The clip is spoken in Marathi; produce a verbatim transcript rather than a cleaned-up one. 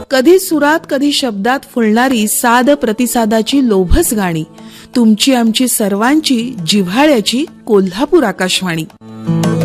कधी सुरात कधी शब्दात फुलणारी साध प्रतिसादाची लोभस गाणी, तुमची आमची सर्वांची जिव्हाळ्याची कोल्हापूर आकाशवाणी.